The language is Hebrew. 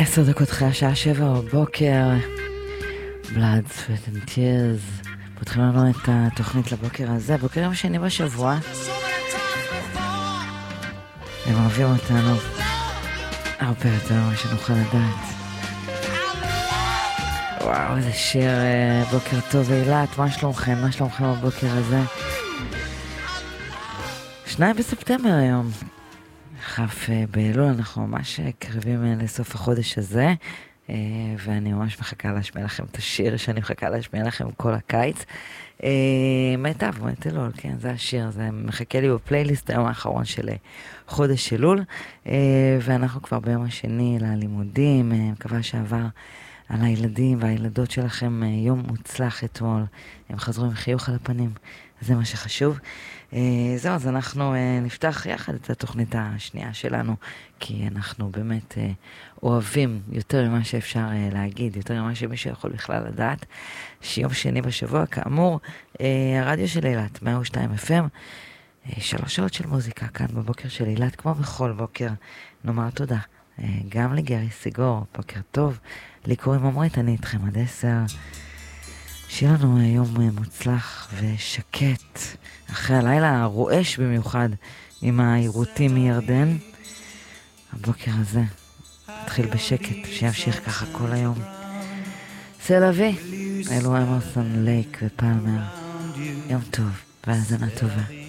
10 דקות אחרי השעה 7 בבוקר, Blood, Sweat and Tears, פותחים לנו את התוכנית לבוקר הזה, בוקר יום שני בשבוע. הם אוהבים אותנו הרבה יותר ממה שנוכל לדעת. וואו, איזה שיר, בוקר טוב אילת, מה שלומכם? מה שלומכם בבוקר הזה? 2 בספטמבר היום. כף באלול, אנחנו ממש קרבים לסוף החודש הזה, ואני ממש מחכה להשמיע לכם את השיר שאני מחכה להשמיע לכם כל הקיץ. מיטב, מועד אלול, כן, זה השיר, זה מחכה לי בפלייליסט היום האחרון של חודש אלול, ואנחנו כבר ביום השני ללימודים, מקווה שעבר על הילדים והילדות שלכם יום מוצלח אתמול, הם חזרו עם חיוך על הפנים, זה מה שחשוב. זהו, אז אנחנו נפתח יחד את התוכנית השנייה שלנו, כי אנחנו באמת אוהבים יותר ממה שאפשר להגיד, יותר ממה שמישהו יכול בכלל לדעת, שיום שני בשבוע, כאמור, הרדיו של אילת, 102 FM, 3 שעות של מוזיקה כאן בבוקר של אילת, כמו בכל בוקר, נאמר תודה. גם לגרי סיגור, בוקר טוב, לקוראים אמרית, אני איתכם עד 10, שיהיה לנו יום מוצלח ושקט, אחרי הלילה הרועש במיוחד עם העירותים מירדן. הבוקר הזה התחיל בשקט, שימשיך ככה כל היום. סלווי, אלו אמרסון לייק ופלמר, יום טוב והאזנה טובה.